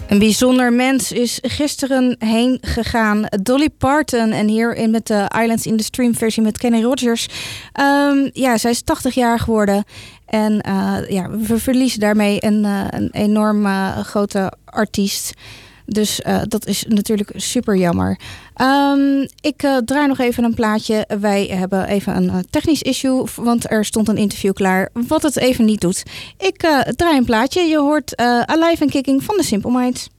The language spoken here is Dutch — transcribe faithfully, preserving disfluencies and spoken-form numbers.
Een bijzonder mens is gisteren heen gegaan. Dolly Parton. En hier in met de Islands in the Stream versie met Kenny Rogers. Um, ja, zij is tachtig jaar geworden. En uh, ja, we verliezen daarmee een, uh, een enorm uh, grote artiest. Dus uh, dat is natuurlijk super jammer. Um, ik uh, draai nog even een plaatje. Wij hebben even een uh, technisch issue, want er stond een interview klaar wat het even niet doet. Ik uh, draai een plaatje. Je hoort uh, Alive and Kicking van The Simple Minds.